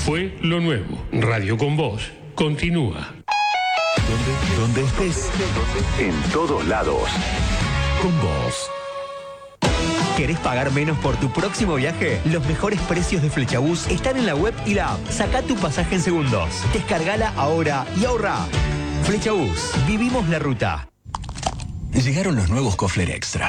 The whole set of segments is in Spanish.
Fue lo nuevo. Radio con Vos continúa. Donde estés, en todos lados. Con vos. ¿Querés pagar menos por tu próximo viaje? Los mejores precios de Flechabús están en la web y la app. Sacá tu pasaje en segundos. Descargala ahora y ahorrá. Flechabús. Vivimos la ruta. Llegaron los nuevos Kofler Extra.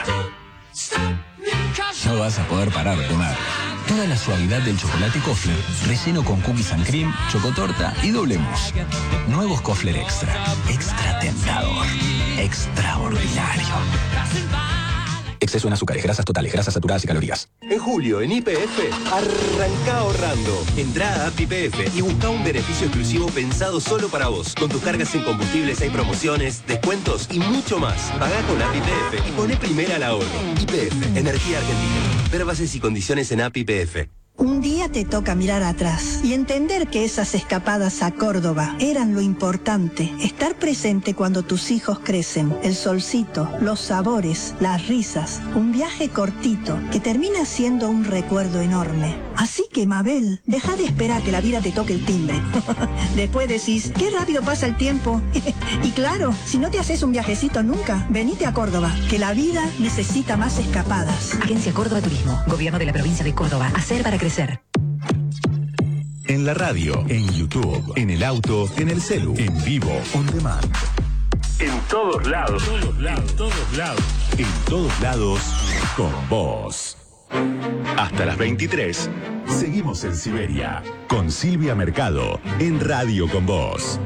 No vas a poder parar de comer. Toda la suavidad del chocolate Kofler, relleno con cookies and cream, chocotorta y doble mousse. Nuevos Kofler Extra. Extra tentador. Extraordinario. Exceso en azúcares, grasas totales, grasas saturadas y calorías. En julio, en YPF, arranca ahorrando. Entrá a App YPF y busca un beneficio exclusivo pensado solo para vos. Con tus cargas en combustibles hay promociones, descuentos y mucho más. Pagá con App YPF y poné primera al ahorro. YPF, Energía Argentina. Ver bases y condiciones en App YPF. Un día te toca mirar atrás y entender que esas escapadas a Córdoba eran lo importante. Estar presente cuando tus hijos crecen, el solcito, los sabores, las risas. Un viaje cortito que termina siendo un recuerdo enorme. Así que, Mabel, deja de esperar que la vida te toque el timbre. Después decís, qué rápido pasa el tiempo. Y claro, si no te haces un viajecito nunca, venite a Córdoba, que la vida necesita más escapadas. Agencia Córdoba Turismo, Gobierno de la Provincia de Córdoba. Hacer para crecer. En la radio, en YouTube, en el auto, en el celu, en vivo, on demand. En todos lados. En todos lados. En todos lados, con vos. Hasta las 23, seguimos en Siberia, con Silvia Mercado, en Radio con Vos.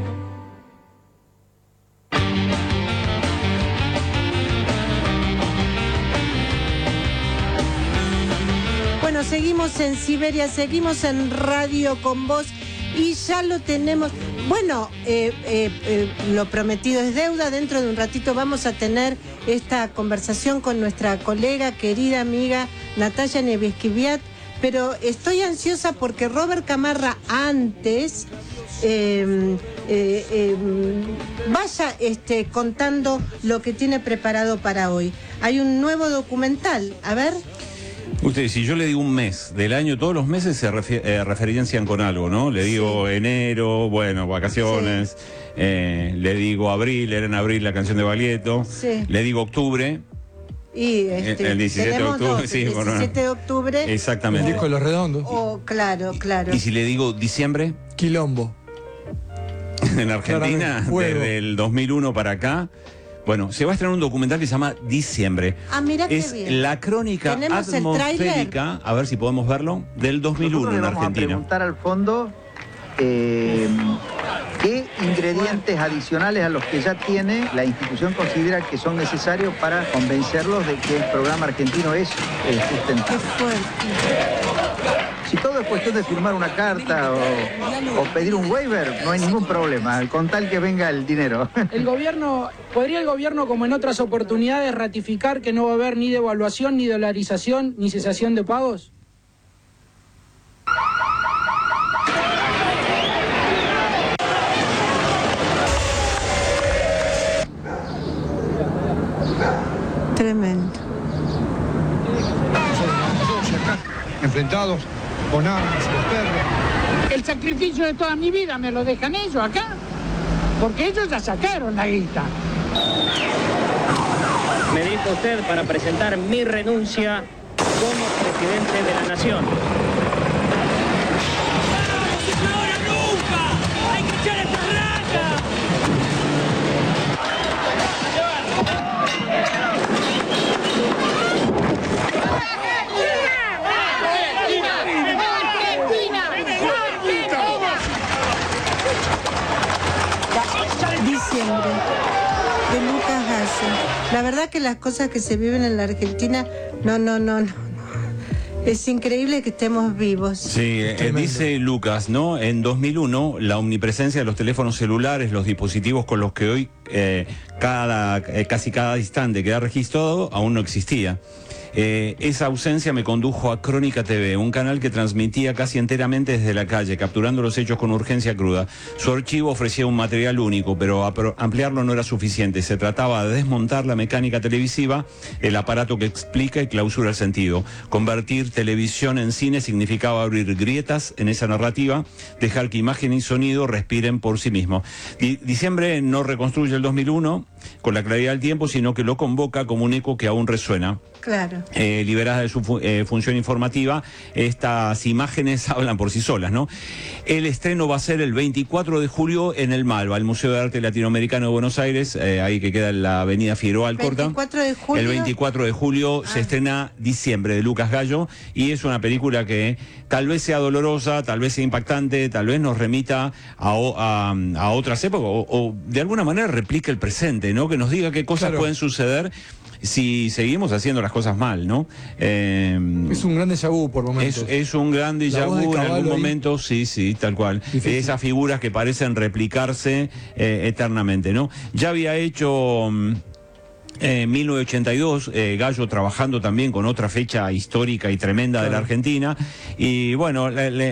Bueno, seguimos en Siberia, seguimos en Radio con Vos y ya lo tenemos. Bueno, lo prometido es deuda. Dentro de un ratito vamos a tener esta conversación con nuestra colega, querida amiga Natalia Neviesquiviat, pero estoy ansiosa porque Robert Camarra antes vaya contando lo que tiene preparado para hoy. Hay un nuevo documental, a ver. Ustedes, si yo le digo un mes del año, todos los meses se referencian con algo, ¿no? Le digo enero, bueno, vacaciones, sí. Le digo abril, era en abril la canción de Baglietto, sí. Le digo octubre. Y el 17 de octubre, sí, el 17 de octubre. Exactamente. El disco de los redondos. Oh, claro, claro. Y si le digo diciembre. Quilombo. En Argentina, desde el 2001 para acá. Bueno, se va a estrenar un documental que se llama Diciembre. Ah, mira qué es bien. La crónica atmosférica, a ver si podemos verlo, del 2001 en Argentina. Vamos a preguntar al fondo qué ingredientes adicionales a los que ya tiene la institución considera que son necesarios para convencerlos de que el programa argentino es sustentable. Qué fuerte. Si todo es cuestión de firmar una carta o pedir un waiver, no hay ningún problema, con tal que venga el dinero. ¿Podría el gobierno, como en otras oportunidades, ratificar que no va a haber ni devaluación, ni dolarización, ni cesación de pagos? Tremendo. Enfrentados con armas, con perros. El sacrificio de toda mi vida me lo dejan ellos acá, porque ellos ya sacaron la guita. Me dijo usted para presentar mi renuncia como presidente de la nación. ¡Ahora nunca! ¡Hay que echar esta raca! Diciembre, de Lucas Hasse. La verdad que las cosas que se viven en la Argentina, no. Es increíble que estemos vivos. Sí, dice Lucas, ¿no? En 2001, la omnipresencia de los teléfonos celulares, los dispositivos con los que hoy casi cada instante queda registrado, aún no existía. Esa ausencia me condujo a Crónica TV, un canal que transmitía casi enteramente desde la calle, capturando los hechos con urgencia cruda. Su archivo ofrecía un material único, pero ampliarlo no era suficiente. Se trataba de desmontar la mecánica televisiva, el aparato que explica y clausura el sentido. Convertir televisión en cine significaba abrir grietas en esa narrativa, dejar que imagen y sonido respiren por sí mismos. Diciembre no reconstruye el 2001 con la claridad del tiempo, sino que lo convoca como un eco que aún resuena. Claro. Liberadas de su función informativa, estas imágenes hablan por sí solas, ¿no? El estreno va a ser el 24 de julio en el Malva, el Museo de Arte Latinoamericano de Buenos Aires, ahí que queda en la avenida Figueroa Alcorta. 24 de julio. El 24 de julio se estrena Diciembre, de Lucas Gallo, y es una película que tal vez sea dolorosa, tal vez sea impactante, tal vez nos remita a otras épocas, o de alguna manera replique el presente, ¿no? Que nos diga qué cosas pueden suceder si seguimos haciendo las cosas mal, ¿no? Es un gran déjà vu por momentos. Es un gran déjà vu en algún momento, sí, tal cual. Difícil. Esas figuras que parecen replicarse eternamente, ¿no? Ya había hecho... 1982, Gallo trabajando también con otra fecha histórica y tremenda de la Argentina, y bueno,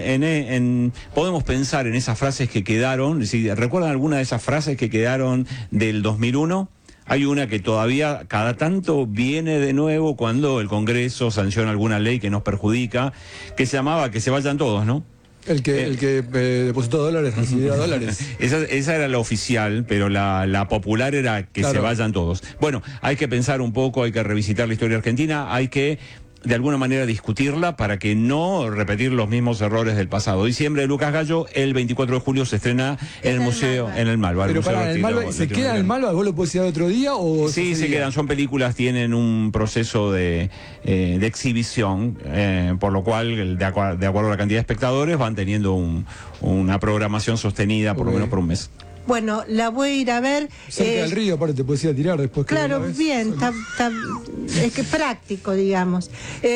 podemos pensar en esas frases que quedaron. Si recuerdan alguna de esas frases que quedaron del 2001, hay una que todavía cada tanto viene de nuevo cuando el Congreso sanciona alguna ley que nos perjudica, que se llamaba "que se vayan todos", ¿no? El que depositó dólares recibirá dólares. Esa era la oficial, pero la popular era "que se vayan todos". Bueno, hay que pensar un poco, hay que revisitar la historia argentina, hay que de alguna manera discutirla para que no repetir los mismos errores del pasado. Diciembre de Lucas Gallo, el 24 de julio se estrena en el museo, en el Malva. Pero para el Malva, ¿se queda en el Malva? ¿Vos lo podés ir otro día? O sí, se quedan. Son películas, tienen un proceso de exhibición, por lo cual, de acuerdo a la cantidad de espectadores, van teniendo una programación sostenida por lo menos por un mes. Bueno, la voy a ir a ver. Cerca del río, aparte te puedes ir a tirar después. Claro, bien, es que práctico, digamos.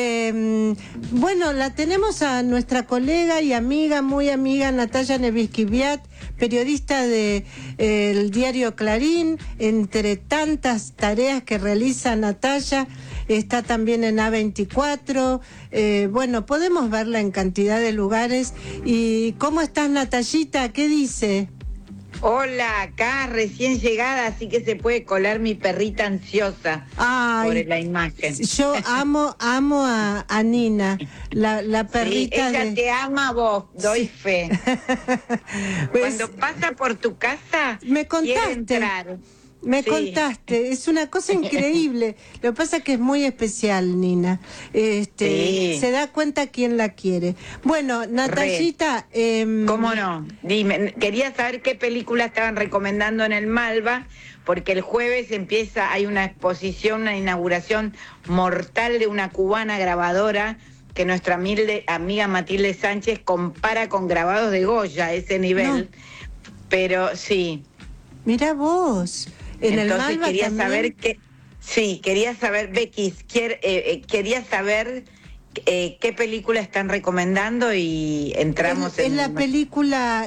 Bueno, la tenemos a nuestra colega y amiga, muy amiga, Natalia Neviskiviat, periodista del diario Clarín. Entre tantas tareas que realiza Natalia, está también en A24. Bueno, podemos verla en cantidad de lugares. ¿Y cómo estás, Natallita? ¿Qué dice? Hola, acá recién llegada, así que se puede colar mi perrita ansiosa. Ay, por la imagen. Yo amo a Nina, la perrita. Sí, ella te ama a vos, doy fe. Cuando pasa por tu casa, me contaste. quiere entrar. Me contaste, es una cosa increíble. Lo que pasa es que es muy especial, Nina. Se da cuenta quién la quiere. Bueno, Natallita... ¿Cómo no? Dime, quería saber qué película estaban recomendando en el Malva, porque el jueves hay una exposición, una inauguración mortal de una cubana grabadora que nuestra amiga Matilde Sánchez compara con grabados de Goya, a ese nivel. No. Pero sí. Mira vos. Entonces quería saber quería saber, Becky, quería saber qué película están recomendando y entramos en... Es la película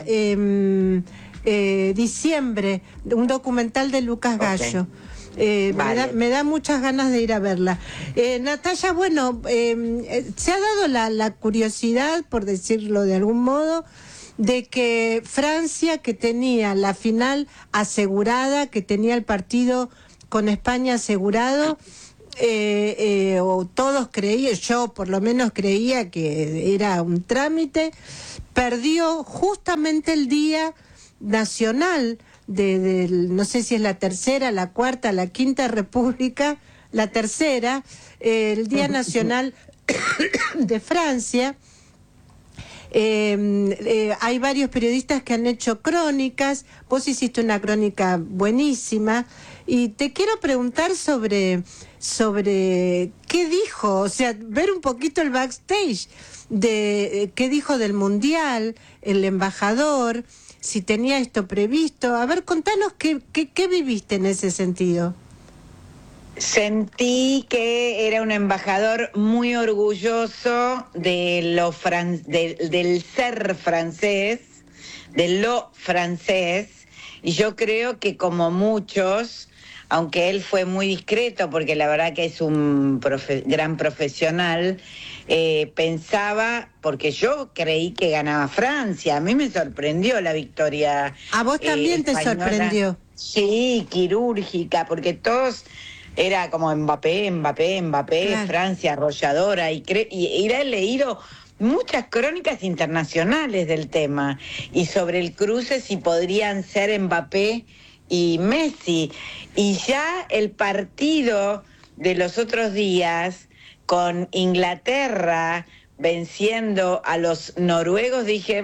Diciembre, un documental de Lucas Gallo. Vale. Me da muchas ganas de ir a verla. Natalia, bueno, se ha dado la curiosidad, por decirlo de algún modo, de que Francia, que tenía la final asegurada, que tenía el partido con España asegurado, o todos creían, yo por lo menos creía que era un trámite, perdió justamente el Día Nacional no sé si es la tercera, la cuarta, la quinta república, la tercera, el Día Nacional de Francia. Hay varios periodistas que han hecho crónicas. Vos hiciste una crónica buenísima y te quiero preguntar sobre qué dijo, o sea, ver un poquito el backstage de qué dijo del Mundial, el embajador, si tenía esto previsto. A ver, contanos qué viviste en ese sentido. Sentí que era un embajador muy orgulloso del ser francés, de lo francés, y yo creo que como muchos aunque él fue muy discreto, porque la verdad que es un gran profesional, pensaba, porque yo creí que ganaba Francia, a mí me sorprendió la victoria. ¿A vos también te sorprendió? Sí, quirúrgica, porque todos era como Mbappé, claro. Francia arrolladora, y he leído muchas crónicas internacionales del tema, y sobre el cruce si podrían ser Mbappé y Messi, y ya el partido de los otros días con Inglaterra venciendo a los noruegos, dije,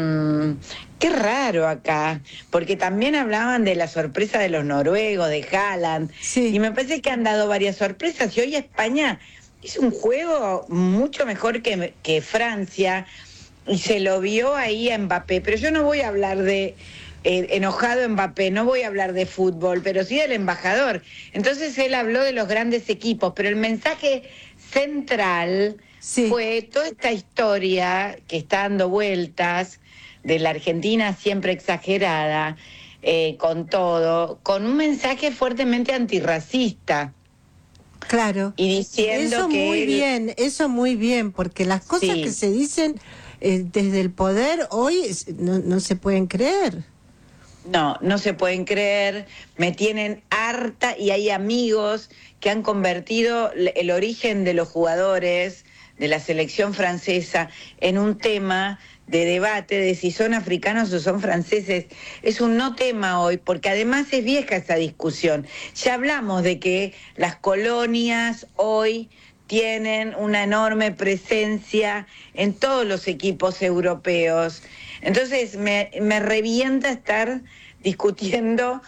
qué raro acá, porque también hablaban de la sorpresa de los noruegos, de Haaland, sí. Y me parece que han dado varias sorpresas, y hoy España hizo un juego mucho mejor que Francia, y se lo vio ahí a Mbappé, pero yo no voy a hablar de enojado Mbappé, no voy a hablar de fútbol, pero sí del embajador. Entonces él habló de los grandes equipos, pero el mensaje central fue toda esta historia que está dando vueltas de la Argentina siempre exagerada, con todo, con un mensaje fuertemente antirracista. Claro. Y diciendo eso que eso muy bien, porque las cosas que se dicen desde el poder hoy no se pueden creer. No se pueden creer, me tienen harta, y hay amigos que han convertido el origen de los jugadores de la selección francesa en un tema de debate de si son africanos o son franceses. Es un no tema hoy, porque además es vieja esa discusión. Ya hablamos de que las colonias hoy tienen una enorme presencia en todos los equipos europeos. Entonces me revienta estar discutiendo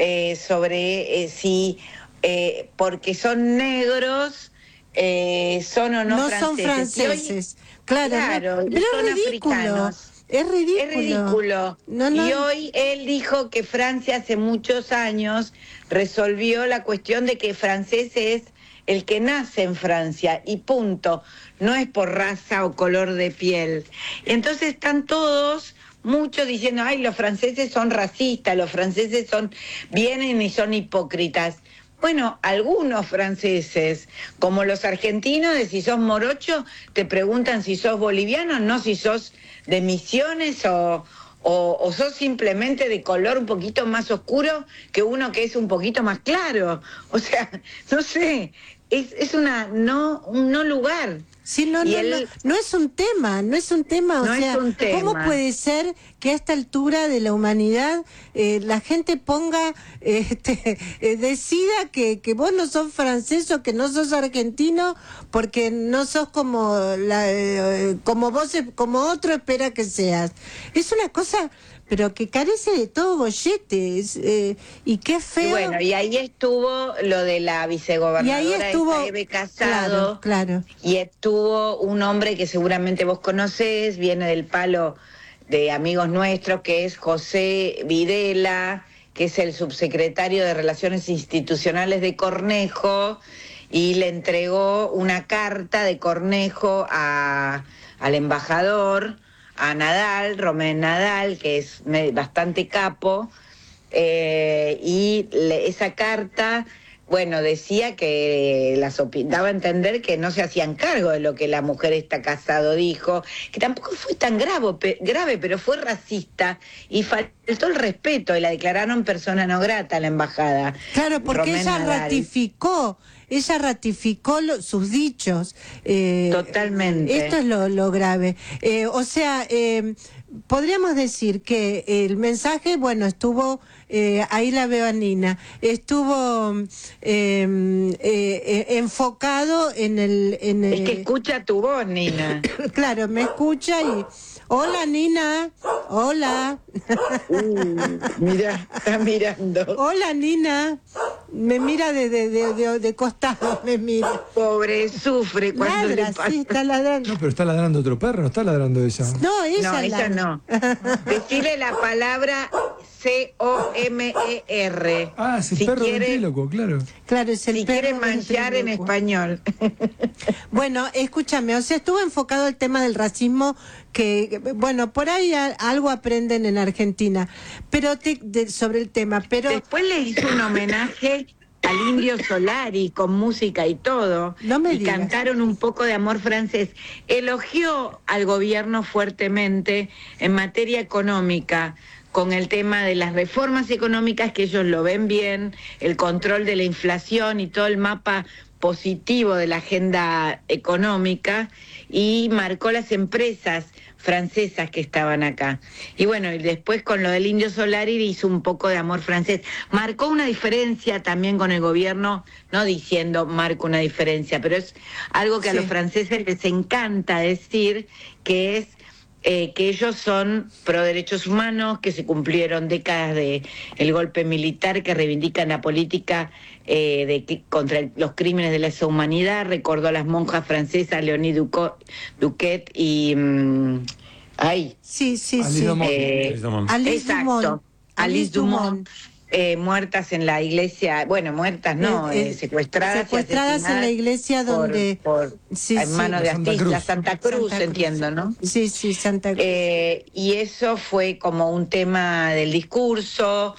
sobre si porque son negros son o no franceses. No son franceses, claro, pero son es ridículo. Africanos. Es ridículo. No. Y hoy él dijo que Francia hace muchos años resolvió la cuestión de que francés es el que nace en Francia, y punto. No es por raza o color de piel. Entonces están muchos diciendo, ay, los franceses son racistas, los franceses vienen y son hipócritas. Bueno, algunos franceses, como los argentinos, de si sos morocho, te preguntan si sos boliviano, no si sos de Misiones o sos simplemente de color un poquito más oscuro que uno que es un poquito más claro. O sea, no sé, es un no lugar. Sí, no es un tema, o sea, ¿cómo puede ser que a esta altura de la humanidad la gente ponga, decida que vos no sos francés o que no sos argentino porque no sos como otro espera que seas? Es una cosa, pero que carece de todo gollete, y qué feo. Y bueno, y ahí estuvo lo de la vicegobernadora Eve Casado, claro. Y estuvo un hombre que seguramente vos conocés, viene del palo de amigos nuestros, que es José Videla, que es el subsecretario de Relaciones Institucionales de Cornejo, y le entregó una carta de Cornejo al embajador, a Nadal, Romén Nadal, que es bastante capo, y esa carta, bueno, decía que daba a entender que no se hacían cargo de lo que la mujer esta Casado dijo, que tampoco fue tan grave, pero fue racista, y faltó el respeto, y la declararon persona no grata a la embajada. Claro, porque Romén ella ratificó sus dichos. Totalmente. Esto es lo grave. O sea, podríamos decir que el mensaje, bueno, estuvo, ahí la veo a Nina, estuvo enfocado en el... Es que escucha tu voz, Nina. Claro, me escucha y... Hola, Nina. Hola. Mira, está mirando. Hola, Nina. Me mira de costado, me mira. Pobre, sufre cuando ladra, le pasa. Sí, está ladrando. No, pero está ladrando otro perro, no está ladrando ella. No, ella no. Decirle la palabra COMER. Ah, es el si perro quiere, ventrílocuo, claro. Claro, es el si perro quiere manchar en español. Bueno, escúchame, o sea, estuvo enfocado el tema del racismo, que, bueno, por ahí algo aprenden en Argentina, pero sobre el tema, pero... Después le hizo un homenaje al Indio Solari con música y todo, y digas. cantaron un poco de amor francés. Elogió al gobierno fuertemente en materia económica, con el tema de las reformas económicas, que ellos lo ven bien, el control de la inflación y todo el mapa positivo de la agenda económica, y marcó las empresas francesas que estaban acá. Y bueno, y después con lo del Indio Solari hizo un poco de amor francés. Marcó una diferencia también con el gobierno, no diciendo marco una diferencia, pero es algo que a los franceses les encanta decir, que es que ellos son pro derechos humanos, que se cumplieron décadas de el golpe militar, que reivindican la política contra los crímenes de lesa humanidad. Recordó a las monjas francesas Léonie Duquet y Alice Dumont. Muertas en la iglesia, bueno, muertas no, secuestradas en la iglesia donde en manos de la Santa Cruz, entiendo, ¿no? Sí, Santa Cruz. Y eso fue como un tema del discurso.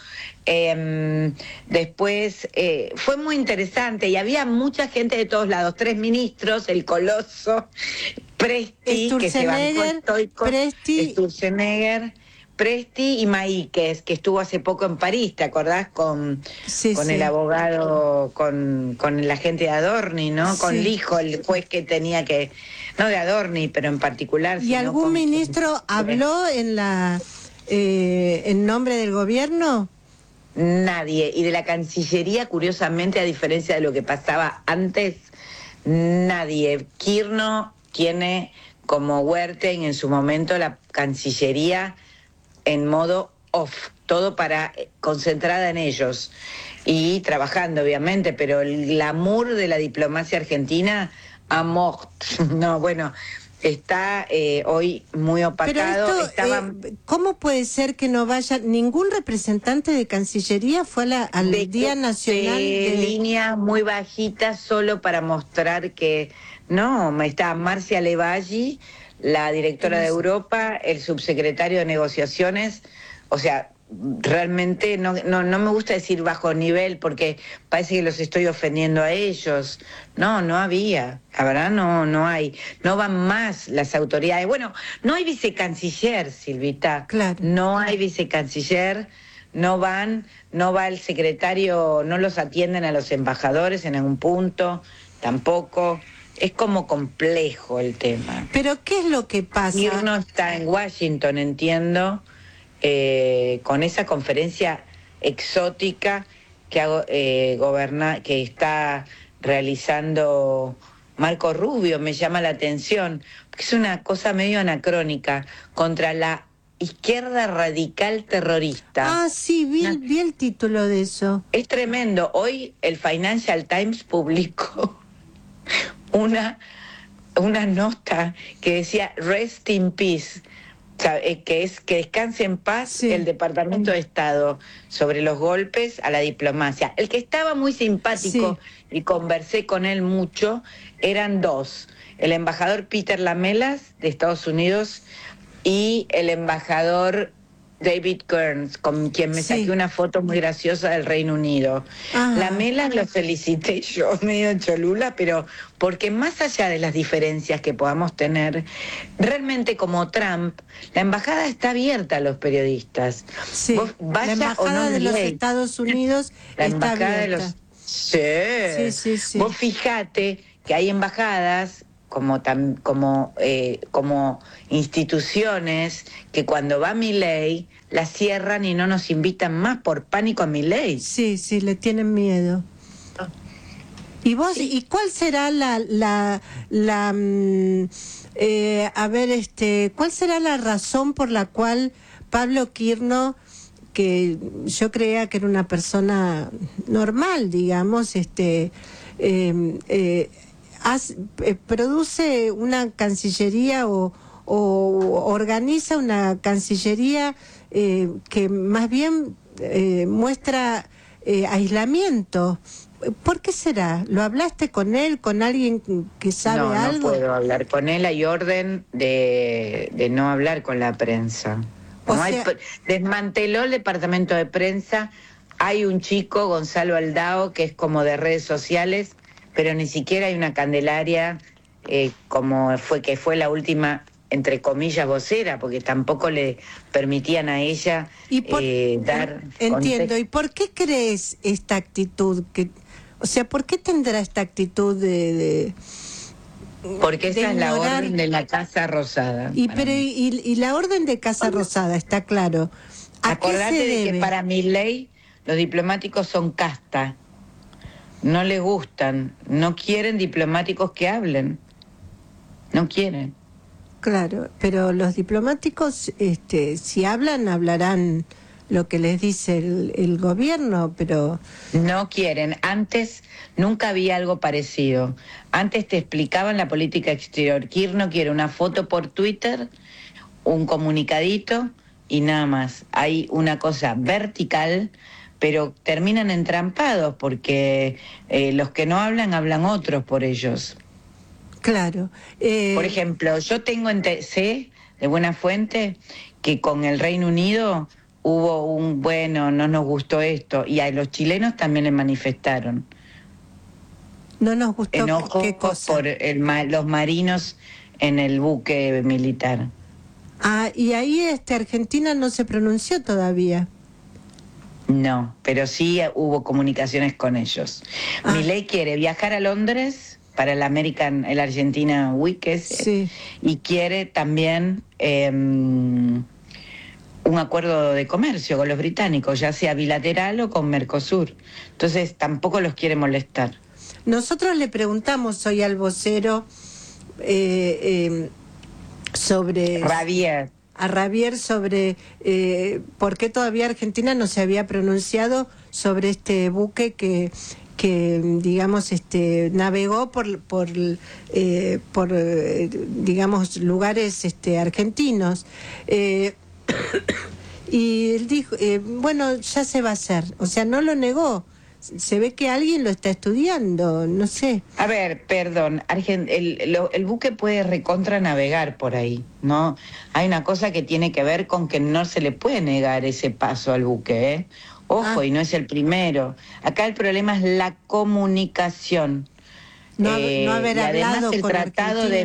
Después fue muy interesante y había mucha gente de todos lados, 3 ministros, el Coloso, Presti, que se bancó estoico, Sturzenegger, Presti y Maíquez, que estuvo hace poco en París, ¿te acordás? Con el abogado, con el agente de Adorni, ¿no? Con Lijo, el juez que tenía que... No de Adorni, pero en particular... ¿Y algún ministro habló en nombre del gobierno? Nadie. Y de la Cancillería, curiosamente, a diferencia de lo que pasaba antes, nadie. Kirchner tiene como Wertheim en su momento la Cancillería en modo off, todo concentrada en ellos y trabajando obviamente, pero el glamour de la diplomacia argentina está hoy muy opacado. ¿Cómo puede ser que no vaya ningún representante de Cancillería fue al Día Nacional de línea muy bajita, solo para mostrar que no? Está Marcia Levalli, la directora de Europa, el subsecretario de negociaciones, o sea, realmente no me gusta decir bajo nivel porque parece que los estoy ofendiendo a ellos. No había, la verdad no hay. No van más las autoridades. Bueno, no hay vicecanciller, Silvita. Claro. No hay vicecanciller, no va el secretario, no los atienden a los embajadores en algún punto, tampoco. Es como complejo el tema. ¿Pero qué es lo que pasa? Kirchner está en Washington, entiendo, con esa conferencia exótica que está realizando Marco Rubio. Me llama la atención, porque es una cosa medio anacrónica, contra la izquierda radical terrorista. Sí, vi el título de eso. Es tremendo. Hoy el Financial Times publicó una nota que decía Rest in Peace, que es que descanse en paz el Departamento de Estado, sobre los golpes a la diplomacia. El que estaba muy simpático y conversé con él mucho eran 2, el embajador Peter Lamelas de Estados Unidos y el embajador David Kearns, con quien me saqué una foto muy graciosa del Reino Unido. Lamelas lo felicité yo, medio cholula, pero porque más allá de las diferencias que podamos tener, realmente como Trump, la embajada está abierta a los periodistas. Vos la embajada de los Estados Unidos está abierta. Vos fijate que hay embajadas como instituciones que cuando va Milei la cierran y no nos invitan más por pánico a Milei. Sí, le tienen miedo. ¿Y vos, y cuál será cuál será la razón por la cual Pablo Kirchner, que yo creía que era una persona normal, digamos, produce una cancillería o organiza una cancillería que más bien muestra aislamiento? ¿Por qué será? ¿Lo hablaste con él, con alguien que sabe algo? No puedo hablar con él, hay orden de no hablar con la prensa. Desmanteló el departamento de prensa Hay un chico, Gonzalo Aldao, que es como de redes sociales, pero ni siquiera hay una Candelaria como fue la última, entre comillas, vocera, porque tampoco le permitían a ella dar... Entiendo. ¿Y por qué crees esta actitud? O sea, ¿por qué tendrá esta actitud de porque esa es la ignorar... orden de la Casa Rosada. Y la orden de Casa Rosada, está claro. Acordate de que para Milei los diplomáticos son casta. No les gustan, no quieren diplomáticos que hablen. No quieren. Claro, pero los diplomáticos, si hablarán lo que les dice el gobierno, pero... No quieren. Antes nunca había algo parecido. Antes te explicaban la política exterior. Kirchner quiere una foto por Twitter, un comunicadito y nada más. Hay una cosa vertical, pero terminan entrampados porque los que no hablan otros por ellos. Claro. Por ejemplo, yo sé de buena fuente que con el Reino Unido hubo no nos gustó esto, y a los chilenos también le manifestaron. No nos gustó. Enojo ¿qué cosa? por los marinos en el buque militar. Y ahí Argentina no se pronunció todavía. No, pero sí hubo comunicaciones con ellos. Milei quiere viajar a Londres para el Argentina Week y quiere también un acuerdo de comercio con los británicos, ya sea bilateral o con Mercosur. Entonces tampoco los quiere molestar. Nosotros le preguntamos hoy al vocero sobre... A Javier sobre por qué todavía Argentina no se había pronunciado sobre este buque que digamos navegó por digamos lugares argentinos, y él dijo bueno, ya se va a hacer, o sea, no lo negó. Se ve que alguien lo está estudiando, no sé. A ver, perdón, el buque puede recontra navegar por ahí, ¿no? Hay una cosa que tiene que ver con que no se le puede negar ese paso al buque, ¿eh? Ojo, y no es el primero. Acá el problema es la comunicación. No haber y además hablado el con tratado Argentina. de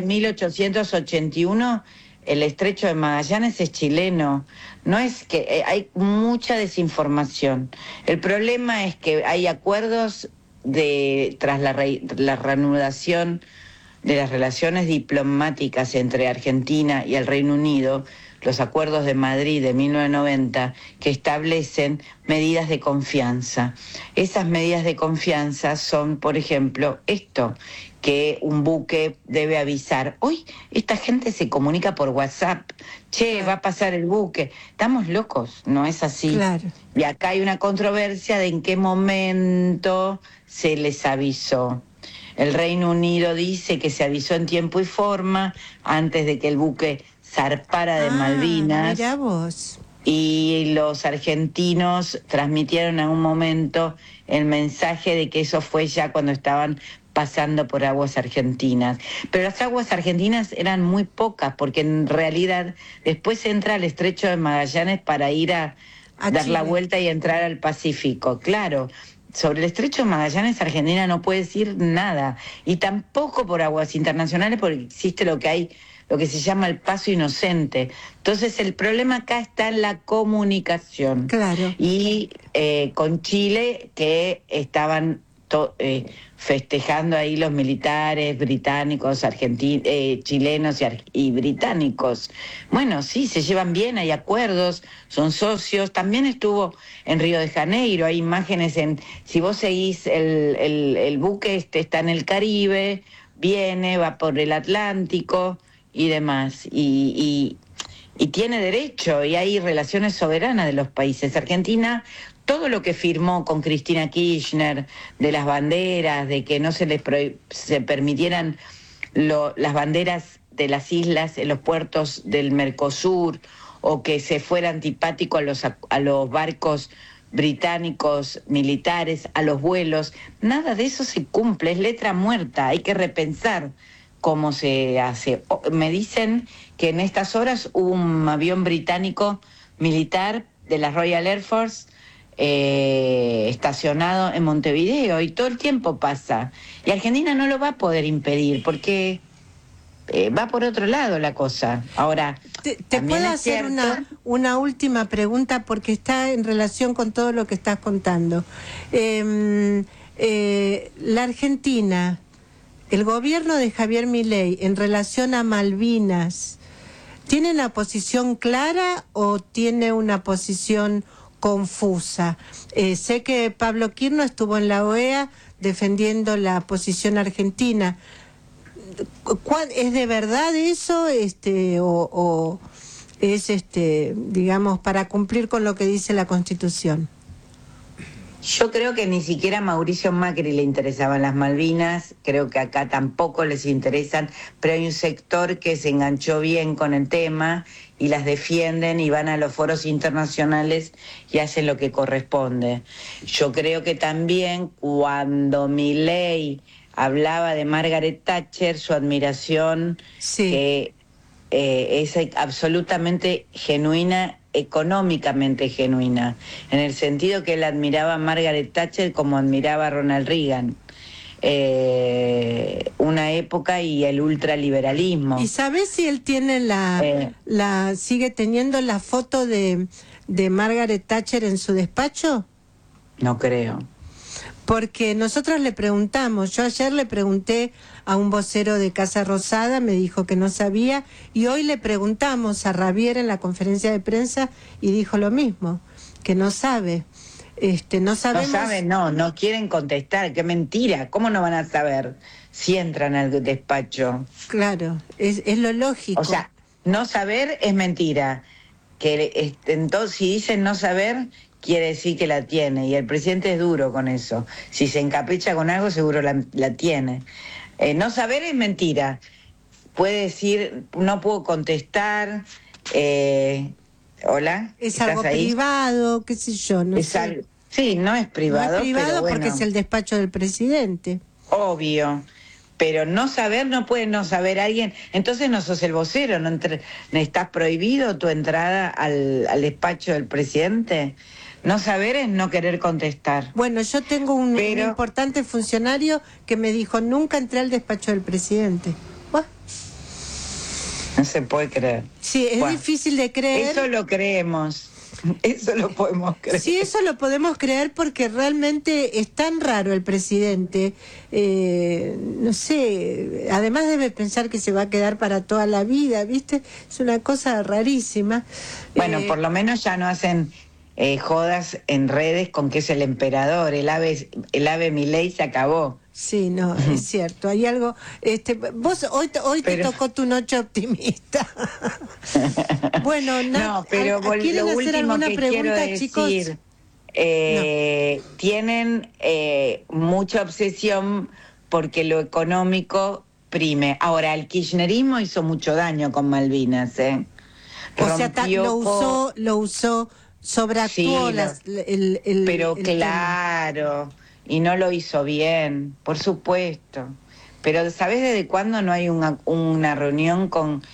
1881, el estrecho de Magallanes es chileno. No es que hay mucha desinformación. El problema es que hay acuerdos tras la reanudación de las relaciones diplomáticas entre Argentina y el Reino Unido, los acuerdos de Madrid de 1990, que establecen medidas de confianza. Esas medidas de confianza son, por ejemplo, que un buque debe avisar. Hoy esta gente se comunica por WhatsApp. Che, va a pasar el buque. Estamos locos, no es así. Claro. Y acá hay una controversia de en qué momento se les avisó. El Reino Unido dice que se avisó en tiempo y forma antes de que el buque zarpara de Malvinas. Mirá vos. Y los argentinos transmitieron en un momento el mensaje de que eso fue ya cuando estaban pasando por aguas argentinas. Pero las aguas argentinas eran muy pocas, porque en realidad después entra al estrecho de Magallanes para ir a dar Chile. la vuelta y entrar al Pacífico. Claro, sobre el estrecho de Magallanes Argentina no puede decir nada, y tampoco por aguas internacionales, porque existe lo que se llama el paso inocente. Entonces el problema acá está en la comunicación. Claro. Y con Chile, que estaban festejando ahí los militares británicos, chilenos y británicos. Bueno, sí, se llevan bien, hay acuerdos, son socios. También estuvo en Río de Janeiro, hay imágenes si vos seguís el buque está en el Caribe, va por el Atlántico y demás, y tiene derecho, y hay relaciones soberanas de los países. Argentina, todo lo que firmó con Cristina Kirchner, de las banderas, de que no se permitieran las banderas de las islas en los puertos del Mercosur, o que se fuera antipático a los barcos británicos militares, a los vuelos, nada de eso se cumple, es letra muerta, hay que repensar cómo se hace. Me dicen que en estas horas hubo un avión británico militar de la Royal Air Force estacionado en Montevideo y todo el tiempo pasa. Y Argentina no lo va a poder impedir porque va por otro lado la cosa. Ahora, te puedo hacer una última pregunta porque está en relación con todo lo que estás contando. La Argentina, el gobierno de Javier Milei en relación a Malvinas, ¿tiene una posición clara o tiene una posición confusa? Sé que Pablo Quirno estuvo en la OEA defendiendo la posición argentina. ¿Es de verdad eso o es digamos para cumplir con lo que dice la Constitución? Yo creo que ni siquiera a Mauricio Macri le interesaban las Malvinas, creo que acá tampoco les interesan, pero hay un sector que se enganchó bien con el tema y las defienden y van a los foros internacionales y hacen lo que corresponde. Yo creo que también cuando Milei hablaba de Margaret Thatcher, su admiración es absolutamente genuina, económicamente genuina, en el sentido que él admiraba a Margaret Thatcher como admiraba a Ronald Reagan. Una época y el ultraliberalismo. ¿Y sabes si él tiene sigue teniendo la foto de Margaret Thatcher en su despacho? No creo. Porque nosotros le preguntamos, yo ayer le pregunté a un vocero de Casa Rosada, me dijo que no sabía, y hoy le preguntamos a Ravier en la conferencia de prensa y dijo lo mismo, que no sabe. No sabemos. No saben, no quieren contestar, qué mentira, ¿cómo no van a saber si entran al despacho? Claro, es lo lógico. O sea, no saber es mentira, que entonces si dicen no saber quiere decir que la tiene, y el presidente es duro con eso. Si se encapricha con algo, seguro la tiene. No saber es mentira. Puede decir, no puedo contestar. Hola. Es algo privado, qué sé yo. No sé. Sí, no es privado. No es privado pero porque es el despacho del presidente. Obvio. Pero no saber, no puede no saber alguien. Entonces no sos el vocero, no estás prohibido tu entrada al despacho del presidente. No saber es no querer contestar. Bueno, yo tengo un importante funcionario que me dijo, nunca entré al despacho del presidente. ¿Buah? No se puede creer. Sí, es difícil de creer. Eso lo creemos. Eso lo podemos creer. Sí, eso lo podemos creer porque realmente es tan raro el presidente. No sé, además debe pensar que se va a quedar para toda la vida, ¿viste? Es una cosa rarísima. Bueno, por lo menos ya no hacen jodas en redes con que es el emperador. El ave Milei se acabó. Sí, no, es cierto. Hay algo. Vos hoy te tocó tu noche optimista. Bueno, no, pero ¿quieren lo hacer último alguna que pregunta, quiero chicos? decir, tienen mucha obsesión porque lo económico prime. Ahora, el kirchnerismo hizo mucho daño con Malvinas, ¿eh? O sea, lo usó, sobreactuó pero claro. Y no lo hizo bien, por supuesto. Pero ¿sabés desde cuándo no hay una reunión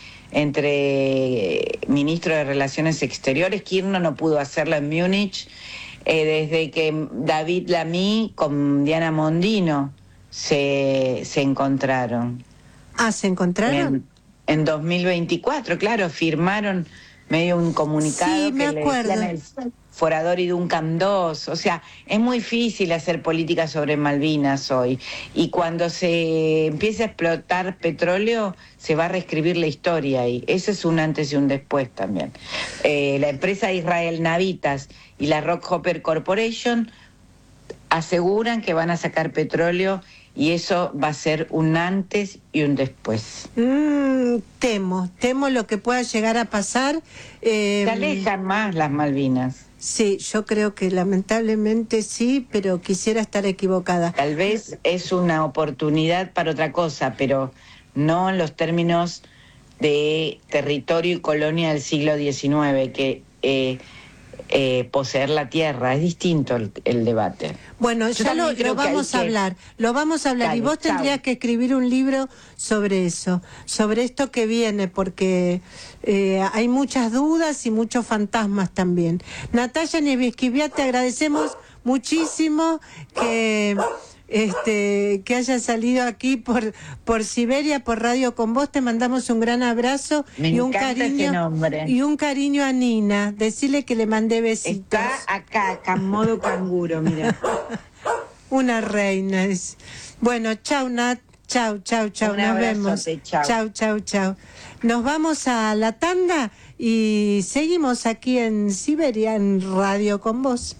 entre ministros de Relaciones Exteriores? Kirchner no pudo hacerla en Múnich desde que David Lamy con Diana Mondino se encontraron. Ah, ¿se encontraron? En 2024, claro, firmaron medio un comunicado que le decían el Forador y Duncan II. O sea, es muy difícil hacer política sobre Malvinas hoy. Y cuando se empiece a explotar petróleo, se va a reescribir la historia. Y eso es un antes y un después también. La empresa Israel Navitas y la Rockhopper Corporation aseguran que van a sacar petróleo y eso va a ser un antes y un después. Temo lo que pueda llegar a pasar. Se alejan más las Malvinas. Sí, yo creo que lamentablemente sí, pero quisiera estar equivocada. Tal vez es una oportunidad para otra cosa, pero no en los términos de territorio y colonia del siglo XIX, que poseer la tierra. Es distinto el debate. Bueno, Yo ya lo también creo que vamos a hay que- hablar, lo vamos a hablar. Dale, Y vos tendrías chau. que escribir un libro sobre eso, sobre esto que viene, porque hay muchas dudas y muchos fantasmas también. Natalia Nieves-Esquiviá, te agradecemos muchísimo que haya salido aquí por Siberia, por Radio Con Vos. Te mandamos un gran abrazo Me y un encanta ese cariño nombre. y un cariño a Nina. Decirle que le mandé besitos. Está acá en modo canguro, mira. Una reina. Bueno, chau Nat, chau. Un Nos abrazote, vemos. chau. Chau. Nos vamos a la tanda y seguimos aquí en Siberia, en Radio Con Vos.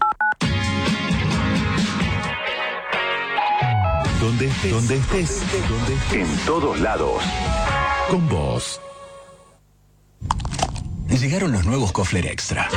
Donde estés, en todos lados. Con vos. Llegaron los nuevos Kofler Extra.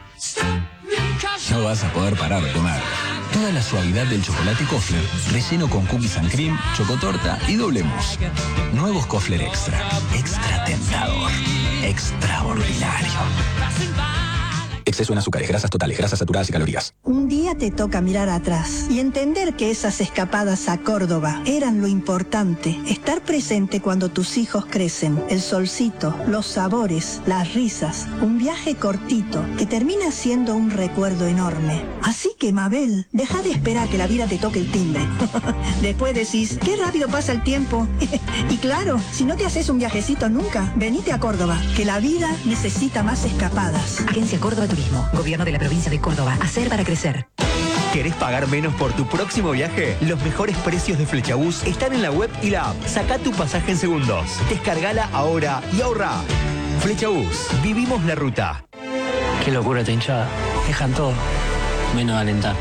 No vas a poder parar de comer. Toda la suavidad del chocolate Kofler, relleno con cookies and cream, chocotorta y doble mousse. Nuevos Kofler Extra. Extra tentador. Extraordinario. Exceso en azúcares, grasas totales, grasas saturadas y calorías. Un día te toca mirar atrás y entender que esas escapadas a Córdoba eran lo importante. Estar presente cuando tus hijos crecen. El solcito, los sabores, las risas. Un viaje cortito que termina siendo un recuerdo enorme. Así que, Mabel, deja de esperar que la vida te toque el timbre. Después decís, qué rápido pasa el tiempo. Y claro, si no te haces un viajecito nunca, venite a Córdoba, que la vida necesita más escapadas. Agencia Córdoba Turismo. Gobierno de la provincia de Córdoba. Hacer para crecer. ¿Querés pagar menos por tu próximo viaje? Los mejores precios de Flechabús están en la web y la app. Sacá tu pasaje en segundos. Descargala ahora y ahorrá. Flechabús, vivimos la ruta. Qué locura esta hinchada. Dejan todo, menos alentar.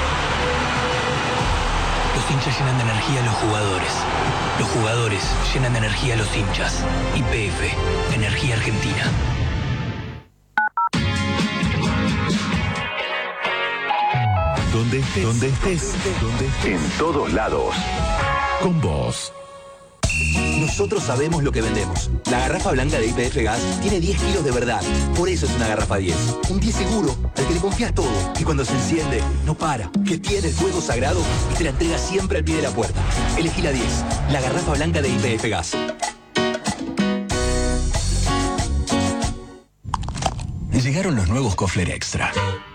Los hinchas llenan de energía a los jugadores. Los jugadores llenan de energía a los hinchas. YPF, Energía Argentina. Donde estés, en todos lados. Con vos. Nosotros sabemos lo que vendemos. La garrafa blanca de YPF Gas tiene 10 kilos de verdad. Por eso es una garrafa 10. Un 10 seguro, al que le confías todo. Y cuando se enciende, no para. Que tiene el fuego sagrado y te la entrega siempre al pie de la puerta. Elegí la 10. La garrafa blanca de YPF Gas. Llegaron los nuevos Kofler Extra.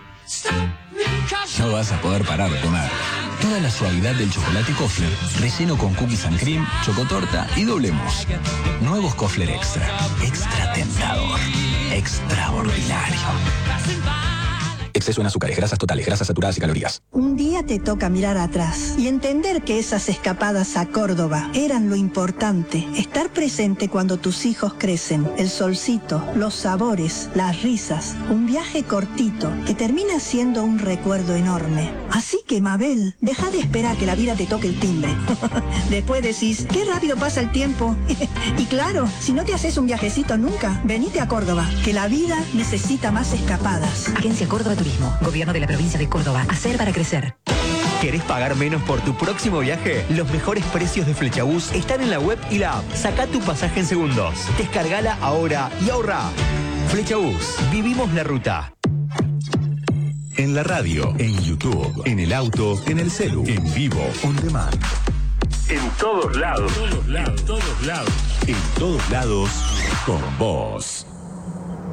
No vas a poder parar de comer. Toda la suavidad del chocolate Kofler, relleno con cookies and cream, chocotorta y doble mousse. Nuevos Kofler Extra. Extra tentador. Extraordinario. Exceso en azúcares, grasas totales, grasas saturadas y calorías. Un día te toca mirar atrás y entender que esas escapadas a Córdoba eran lo importante. Estar presente cuando tus hijos crecen. El solcito, los sabores, las risas. Un viaje cortito que termina siendo un recuerdo enorme. Así que, Mabel, deja de esperar que la vida te toque el timbre. Después decís, qué rápido pasa el tiempo. Y claro, si no te haces un viajecito nunca, venite a Córdoba, que la vida necesita más escapadas. Agencia Córdoba Turismo. Gobierno de la provincia de Córdoba. Hacer para crecer. ¿Querés pagar menos por tu próximo viaje? Los mejores precios de Flechabús están en la web y la app. Sacá tu pasaje en segundos. Descargala ahora y ahorrá. Flechabús, vivimos la ruta. En la radio, en YouTube, en el auto, en el celu, en vivo, on demand. En todos lados. En todos lados. En todos lados, con vos.